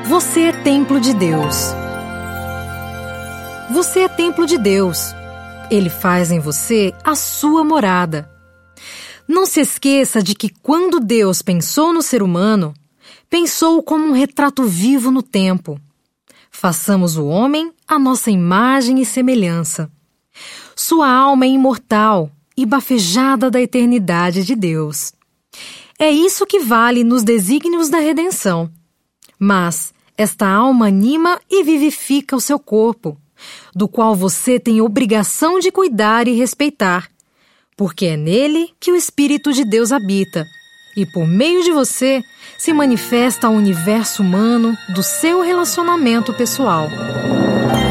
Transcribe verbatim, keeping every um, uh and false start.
Você é templo de Deus. Você é templo de Deus. Ele faz em você a sua morada. Não se esqueça de que quando Deus pensou no ser humano, pensou como um retrato vivo no tempo. Façamos o homem à nossa imagem e semelhança. Sua alma é imortal e bafejada da eternidade de Deus. É isso que vale nos desígnios da redenção. Mas esta alma anima e vivifica o seu corpo, do qual você tem obrigação de cuidar e respeitar, porque é nele que o Espírito de Deus habita, e por meio de você se manifesta ao universo humano do seu relacionamento pessoal.